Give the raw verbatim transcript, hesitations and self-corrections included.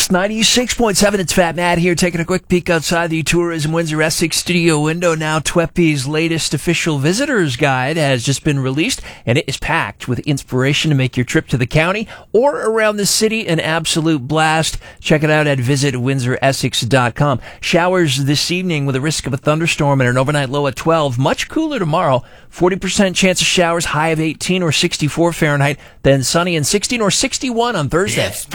Essex, ninety-six point seven. It's Fat Matt here, taking a quick peek outside the Tourism Windsor Essex studio window. Now, T W E P's latest official visitors guide has just been released, and it is packed with inspiration to make your trip to the county or around the city an absolute blast. Check it out at visit windsor essex dot com. Showers this evening with a risk of a thunderstorm and an overnight low at twelve. Much cooler tomorrow. forty percent chance of showers, high of eighteen or sixty-four Fahrenheit. Then sunny and sixteen or sixty-one on Thursday.